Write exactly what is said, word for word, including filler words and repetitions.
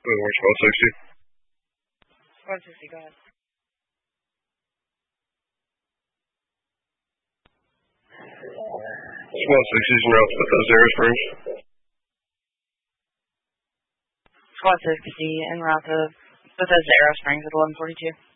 Where's one sixty? one sixty, go ahead. one sixty's en route to Bethesda Springs. one sixty en route to Bethesda Aero Springs at eleven forty-two.